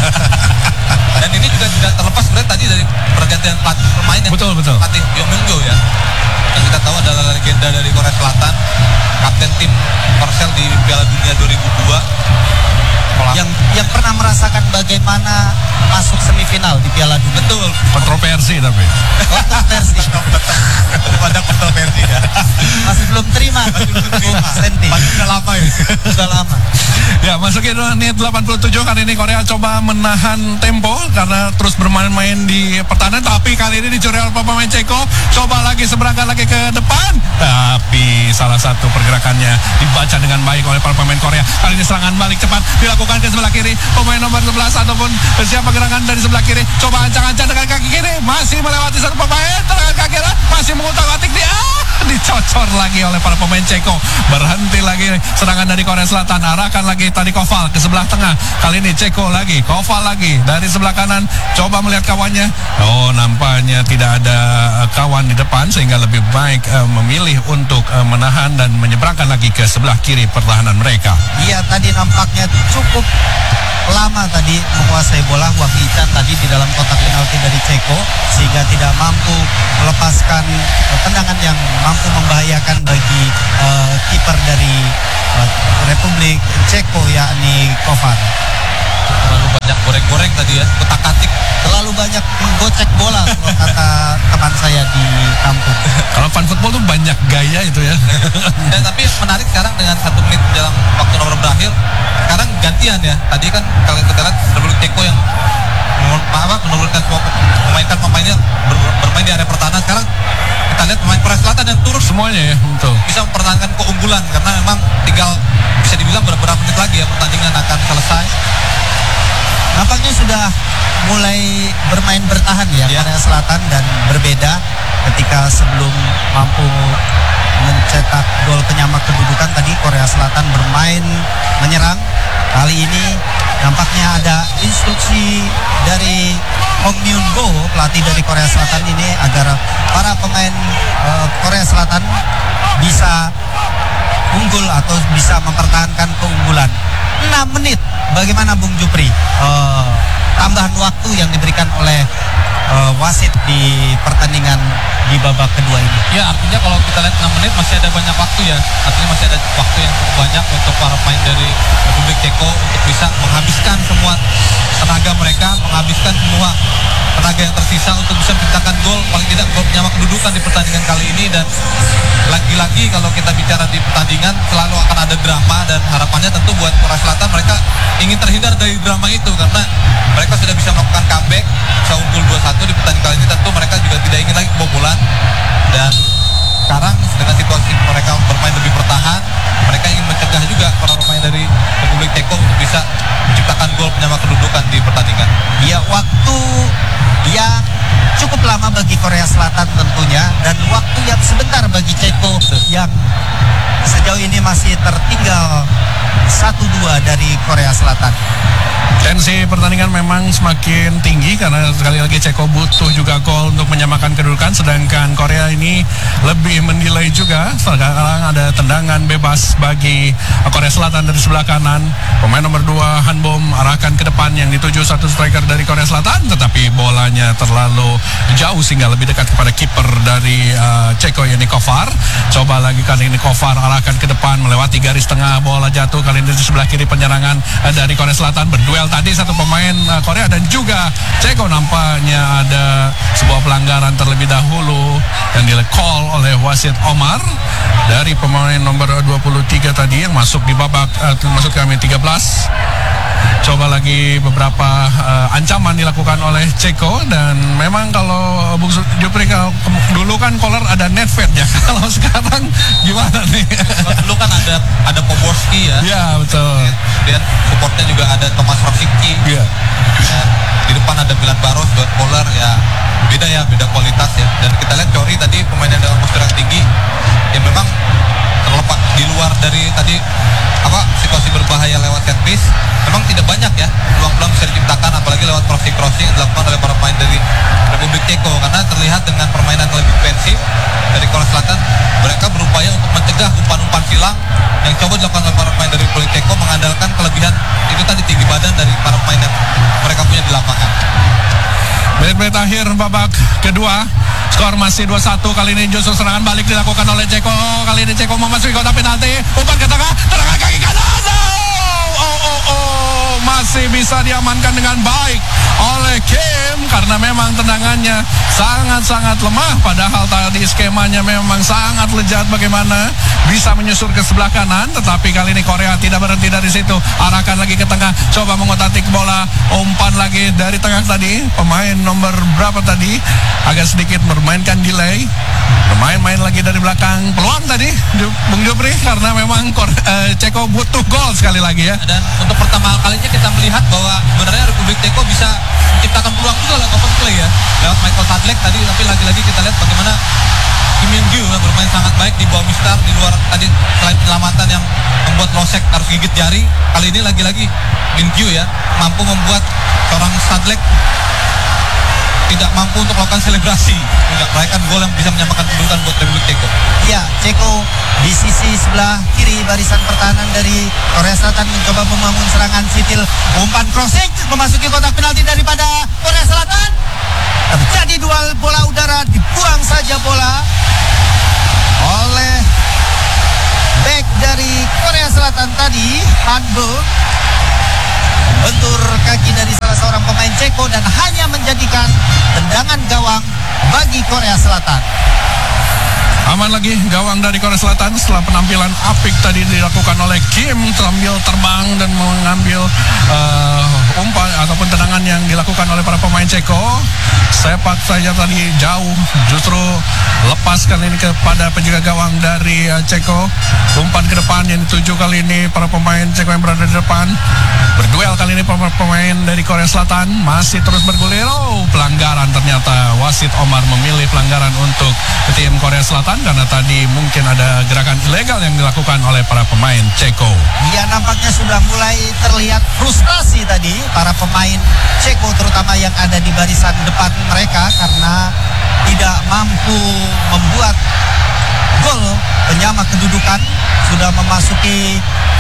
Dan ini juga tidak terlepas sebenarnya tadi dari pergantian pemain yang betul. Patih Yong Myung-jo ya, yang kita tahu adalah legenda dari Korea Selatan, kapten tim Korsel di Piala Dunia 2002, yang pernah merasakan bagaimana masuk semifinal di Piala Dunia. Betul. Kontroversi tapi. Kontroversi. Pada kontroversi ya. Masih belum terima. Senti. Sudah lama ya. Sudah lama. Ya, masukin menit 87 kali ini Korea coba menahan tempo karena terus bermain-main di pertahanan, tapi kali ini dicuri oleh pemain Ceko. Coba lagi seberangkat lagi ke depan, tapi salah satu pergerakannya dibaca dengan baik oleh para pemain Korea. Kali ini serangan balik cepat dilakukan ke sebelah kiri pemain nomor 11 ataupun siapa gerangan dari sebelah kiri. Coba ancang-ancang dengan kaki kiri, masih melewati satu pemain dengan kaki kanan, masih mengutak-atik dia, dicocor lagi oleh para pemain Ceko. Berhenti lagi serangan dari Korea Selatan, arahkan lagi tadi Koval ke sebelah tengah. Kali ini Ceko lagi, Koval lagi dari sebelah kanan, coba melihat kawannya. Oh, nampaknya tidak ada kawan di depan sehingga lebih baik memilih untuk menahan dan menyeberangkan lagi ke sebelah kiri pertahanan mereka. Iya, tadi nampaknya cukup lama tadi menguasai bola Wang Hichan tadi di dalam kotak penalti dari Ceko, sehingga tidak mampu melepaskan tendangan yang mampu membahayakan bagi kiper dari Republik Ceko, yakni Kovar. Terlalu banyak goreng-goreng tadi ya, kotak-katik. Terlalu banyak menggocek bola kalau kata teman saya di kampung. Kalau fan football tuh banyak gaya itu ya. Tapi menarik sekarang dengan 1 menit menjelang waktu nomor berakhir, sekarang gantian ya. Tadi kan kalau kita lihat Republik Ceko yang menurunkan semua pemainnya bermain di area pertahanan. Sekarang kita lihat pemain Korea Selatan yang turun Semuanya ya, betul. bisa mempertahankan keunggulan karena memang tinggal bisa dibilang beberapa menit lagi ya pertandingan akan selesai. Nampaknya sudah mulai bermain bertahan ya Korea Selatan, dan berbeda ketika sebelum mampu mencetak gol penyamak kedudukan tadi Korea Selatan bermain menyerang. Kali ini nampaknya ada instruksi dari Hong Myun-go, pelatih dari Korea Selatan ini, agar para pemain Korea Selatan bisa unggul atau bisa mempertahankan keunggulan. 6 menit, bagaimana Bung Jupri? Tambahan waktu yang diberikan oleh wasit di pertandingan di babak kedua ini. Ya, artinya kalau kita lihat 6 menit masih ada banyak waktu ya. Artinya masih ada waktu yang cukup banyak untuk para pemain dari Republik Ceko untuk bisa menghabiskan semua tenaga mereka, menghabiskan semua tenaga yang tersisa untuk bisa menciptakan gol, paling tidak gol penyamak kedudukan di pertandingan kali ini. Dan lagi-lagi kalau kita bicara di pertandingan selalu akan ada drama, dan harapannya tentu buat Korea Selatan, mereka ingin terhindar dari drama itu karena mereka sudah bisa melakukan comeback, bisa unggul 2-1 di pertandingan kali ini. Tentu mereka juga tidak ingin lagi kebobolan, dan sekarang dengan situasi mereka bermain lebih bertahan, mereka ingin mencegah juga para pemain dari Republik Ceko untuk bisa menciptakan gol penyamak kedudukan di pertandingan. Ya, waktu yang cukup lama bagi Korea Selatan tentunya, dan waktu yang sebentar bagi Ceko yang sejauh ini masih tertinggal 1-2 dari Korea Selatan. Tensi pertandingan memang semakin tinggi karena sekali lagi Ceko butuh juga gol untuk menyamakan kedudukan, sedangkan Korea ini lebih mendelay juga. Sekarang ada tendangan bebas bagi Korea Selatan dari sebelah kanan. Pemain nomor 2 Hanbom arahkan ke depan yang dituju satu striker dari Korea Selatan, tetapi bolanya terlalu jauh sehingga lebih dekat kepada kiper dari Ceko, yakni Kovar. Coba lagi kali ini Kovar arahkan ke depan melewati garis tengah, bola jatuh kali ini di sebelah kiri penyerangan dari Korea Selatan. Berduel tadi satu pemain Korea dan juga Ceko, nampaknya ada sebuah pelanggaran terlebih dahulu yang di-call oleh wasit Omar dari pemain nomor 23 tadi yang masuk di babak masuk kami 13. Coba lagi beberapa ancaman dilakukan oleh Ceko, dan memang kalau Bung Jupri dulu kan Koller ada Nedved ya, kalau sekarang gimana nih? Dulu kan ada Poborski ya. Ya, betul. Dan supportnya juga ada Tomas Rosicki. Iya. Dan di depan ada Milan Baros buat Koller ya. Beda kualitas ya. Dan kita lihat Cori tadi pemain yang dengan postur yang tinggi, yang memang terlepas di luar dari tadi situasi berbahaya lewat set piece, memang tidak banyak ya peluang-peluang bisa diciptakan, apalagi lewat crossing yang dilakukan oleh para pemain dari Republik Ceko. Karena terlihat dengan permainan lebih defensif dari Korea Selatan, mereka berupaya untuk mencegah umpan-umpan silang yang coba dilakukan oleh para pemain dari Republik Ceko, mengandalkan kelebihan itu tadi tinggi badan dari para pemain yang mereka punya di lapangan. Menit-menit akhir babak kedua, skor masih 2-1. Kali ini justru serangan balik dilakukan oleh Ceko. Kali ini Ceko memasuki kotak penalti, umpan ke tengah, tendangan kaki kanan. masih bisa diamankan dengan baik oleh Kim karena memang tendangannya sangat-sangat lemah, padahal tadi skemanya memang sangat lejat bagaimana bisa menyusur ke sebelah kanan, tetapi kali ini Korea tidak berhenti dari situ, arahkan lagi ke tengah, coba mengotak-atik bola, umpan lagi dari tengah tadi, pemain nomor berapa tadi agak sedikit bermainkan delay, bermain lagi dari belakang, peluang tadi Bung Jopri karena memang Ceko butuh gol sekali lagi ya. Dan untuk pertama kalinya kita melihat bahwa sebenarnya Republik Ceko bisa menciptakan peluang juga lewat open play ya, lewat Michael Sadlek tadi, tapi lagi-lagi kita lihat bagaimana Kim Min-gyu bermain sangat baik di bawah Mister, di luar tadi selain penyelamatan yang membuat Losek harus gigit jari, kali ini lagi-lagi Min-gyu ya mampu membuat seorang Sadlek tidak mampu untuk melakukan selebrasi, tidak meraihkan gol yang bisa menyamakan kedudukan buat Republik Ceko. Ya, Ceko di sisi sebelah kiri barisan pertahanan dari Korea Selatan mencoba membangun serangan sitil, umpan crossing memasuki kotak penalti daripada Korea Selatan. Terjadi duel bola udara, dibuang saja bola oleh back dari Korea Selatan tadi, Hanbo. Bentur kaki dari salah seorang pemain Ceko dan hanya menjadikan tendangan gawang bagi Korea Selatan. Aman lagi gawang dari Korea Selatan setelah penampilan apik tadi dilakukan oleh Kim sambil terbang dan mengambil umpan ataupun tendangan yang dilakukan oleh para pemain Ceko. Sepak saja tadi jauh, justru lepas kali ini kepada penjaga gawang dari Ceko. Umpan ke depan yang dituju kali ini para pemain Ceko yang berada di depan. Berduel kali ini para pemain dari Korea Selatan masih terus bergulir. Oh, pelanggaran ternyata wasit Omar memilih pelanggaran untuk tim Korea Selatan karena tadi mungkin ada gerakan ilegal yang dilakukan oleh para pemain Ceko. Ya, nampaknya sudah mulai terlihat frustasi tadi para pemain Ceko, terutama yang ada di barisan depan mereka karena tidak mampu membuat gol penyama kedudukan. Sudah memasuki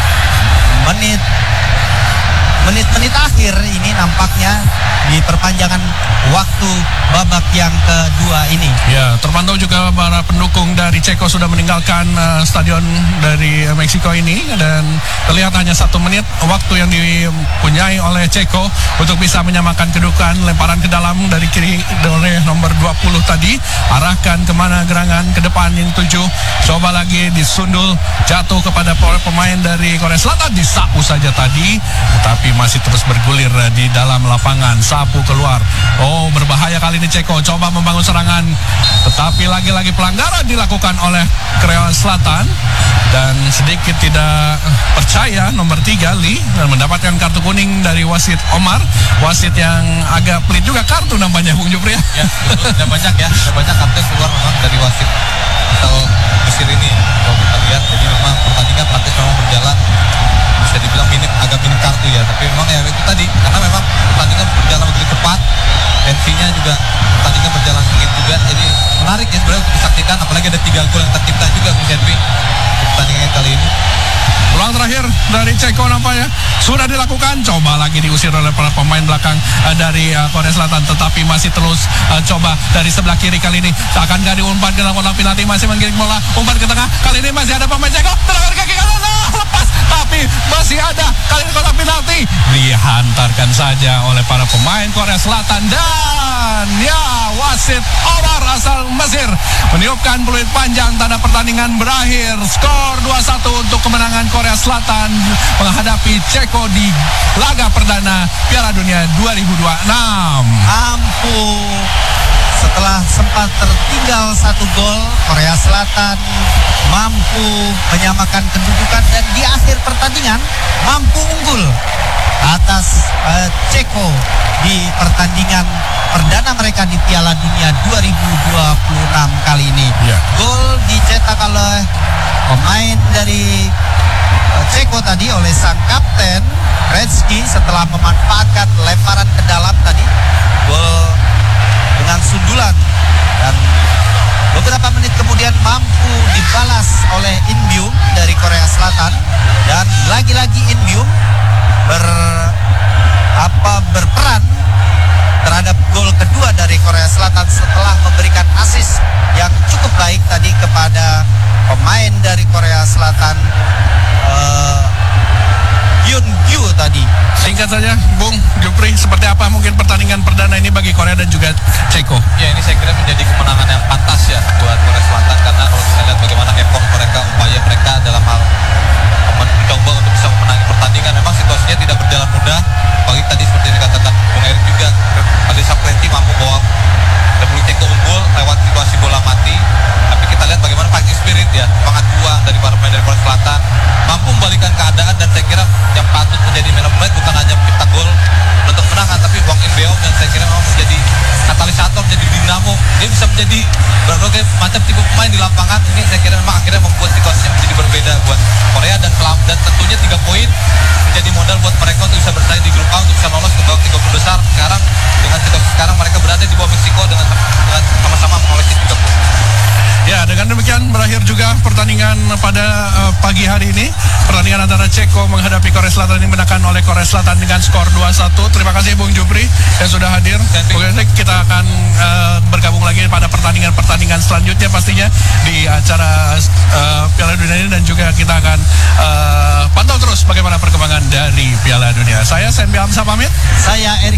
menit-menit akhir ini nampaknya di perpanjangan waktu babak yang kedua ini. Ya, terpantau juga para pendukung dari Ceko sudah meninggalkan stadion dari Meksiko ini dan terlihat hanya 1 menit waktu yang dipunyai oleh Ceko untuk bisa menyamakan kedudukan. Lemparan ke dalam dari kiri oleh nomor 20 tadi, arahkan kemana gerangan ke depan yang 7, coba lagi disundul jatuh kepada pemain dari Korea Selatan, disapu saja tadi tetapi masih terus bergulir di dalam lapangan, sapu keluar. Oh, berbahaya kali ini Ceko coba membangun serangan tetapi lagi-lagi pelanggaran dilakukan oleh Korea Selatan dan sedikit tidak percaya nomor 3 Lee dan mendapatkan kartu kuning dari wasit Omar, wasit yang agak pelit juga kartu nampaknya Bung Jupri ya. Ya, betul, sudah banyak kartu yang keluar memang dari wasit atau Mesir ini kalau kita lihat. Jadi memang pertandingan praktis memang berjalan bisa dibilang agak minim kartu ya, tapi memang ya itu tadi karena memang pertandingan berjalan begitu cepat, tensinya juga pertandingan berjalan sengit juga, jadi menarik ya sebenarnya untuk disaksikan, apalagi ada 3 gol yang tercipta juga Bung Henry di pertandingan kali ini. Peluang terakhir dari Ceko nampaknya sudah dilakukan, coba lagi diusir oleh para pemain belakang dari Korea Selatan tetapi masih terus coba dari sebelah kiri kali ini, akan gak diumpan ke dalam kotak penalti, masih menggiring bola, umpan ke tengah, kali ini masih ada pemain Ceko, tendangan kaki kanan, lepas tapi masih ada kali ini kotak penalti, dihantarkan saja oleh para pemain Korea Selatan dan ya wasit Omar asal Mesir meniupkan peluit panjang tanda pertandingan berakhir, skor 2-1 untuk kemenangan Korea Selatan menghadapi Ceko di laga perdana Piala Dunia 2026. Ampun, setelah sempat tertinggal 1 gol, Korea Selatan mampu menyamakan kedudukan dan di akhir pertandingan mampu unggul atas Ceko di pertandingan perdana mereka di Piala Dunia 2026 kali ini. Ya. Gol dicetak oleh pemain dari Ceko tadi oleh sang kapten Gretzky setelah memanfaatkan lemparan ke dalam tadi, gol dengan sundulan dan beberapa menit kemudian mampu dibalas oleh In-byum dari Korea Selatan dan lagi-lagi In-byum berperan terhadap gol kedua dari Korea Selatan setelah memberikan assist yang cukup baik tadi kepada pemain dari Korea Selatan Hyun-gyu tadi. Singkat singkat saja, Bung Jupri, seperti apa mungkin pertandingan perdana ini bagi Korea dan juga Ceko? Ya, ini saya kira menjadi kemenangan yang pantas ya buat Korea Selatan, karena kalau kita lihat bagaimana effort mereka, upaya mereka dalam hal mencoba untuk bisa memenangi pertandingan, memang situasinya tidak berjalan mudah. Bagi tadi seperti yang dikatakan Bung Erik juga, Alisa Preti mampu bawa Republik Ceko unggul lewat situasi bola mati. Tapi kita lihat bagaimana fighting spirit ya, semangat juang dari para pemain dari Korea Selatan, mampu membalikkan keadaan. Dan saya kira yang patut menjadi man of the match bukan hanya pencipta gol untuk kemenangan, tapi Hwang In-beom yang saya kira memang menjadi katalisator, menjadi dinamo. Dia bisa menjadi berbagai macam tipe pemain di lapangan. Ini saya kira memang akhirnya membuat situasinya menjadi berbeda buat Korea, dan tentunya 3 poin menjadi modal buat mereka untuk bisa bersaing di grup A untuk bisa lolos ke babak 30 besar. Sekarang dengan situasi sekarang mereka berada di bawah Meksiko dengan sama-sama mengoleksi 3 poin. Ya, dengan demikian berakhir juga pertandingan pada pagi hari ini. Pertandingan antara Ceko menghadapi Korea Selatan ini dimenangkan oleh Korea Selatan dengan skor 2-1. Terima kasih Bung Jupri yang sudah hadir. Bung Erik, kita akan bergabung lagi pada pertandingan selanjutnya pastinya di acara Piala Dunia ini, dan juga kita akan pantau terus bagaimana perkembangan dari Piala Dunia. Saya Senbi Hamzah pamit. Saya Erik